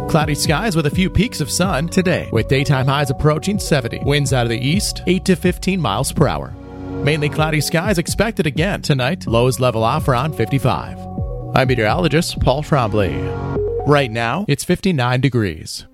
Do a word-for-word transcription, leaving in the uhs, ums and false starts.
Cloudy skies with a few peaks of sun today, with daytime highs approaching seventy. Winds out of the east, eight to fifteen miles per hour. Mainly cloudy skies expected again tonight. Lows level off around fifty-five. I'm meteorologist Paul Trombley. Right now, it's fifty-nine degrees.